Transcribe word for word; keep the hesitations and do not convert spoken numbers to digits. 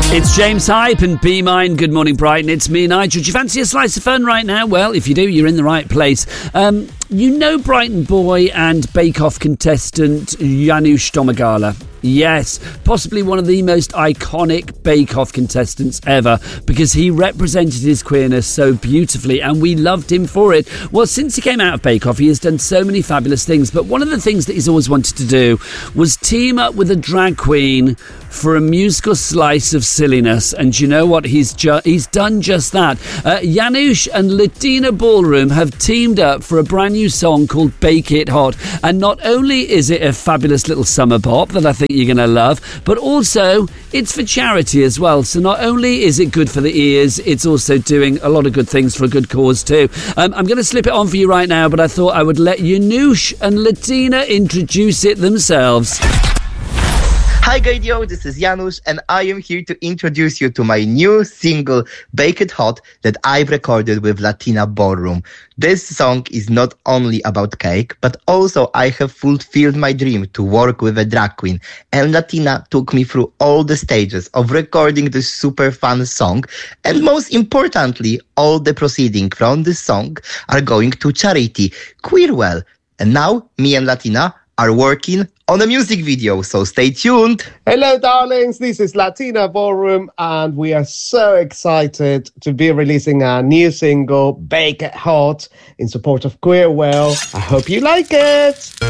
It's James Hype and Be Mine. Good morning, Brighton. It's me, Nigel. Do you fancy a slice of fun right now? Well, if you do, you're in the right place. Um, you know Brighton boy and Bake Off contestant Janusz Domagala. Yes, possibly one of the most iconic Bake Off contestants ever, because he represented his queerness so beautifully and we loved him for it. Well, since he came out of Bake Off, he has done so many fabulous things, but one of the things that he's always wanted to do was team up with a drag queen for a musical slice of silliness, and you know what? He's ju- he's done just that. Uh, Janusz and Latina Ballroom have teamed up for a brand new song called Bake It Hot, and not only is it a fabulous little summer bop that I think you're going to love, but also it's for charity as well. So not only is it good for the ears, it's also doing a lot of good things for a good cause too. Um, I'm going to slip it on for you right now, but I thought I would let Janusz and Latina introduce it themselves. Hi Gaydio, this is Janusz and I am here to introduce you to my new single Bake It Hot that I've recorded with Latina Ballroom. This song is not only about cake, but also I have fulfilled my dream to work with a drag queen, and Latina took me through all the stages of recording this super fun song, and most importantly, all the proceedings from this song are going to charity Queerwell. And now me and Latina are working on a music video, so stay tuned. Hello, darlings. This is Latina Ballroom, and we are so excited to be releasing our new single, Bake It Hot, in support of Queerwell. I hope you like it.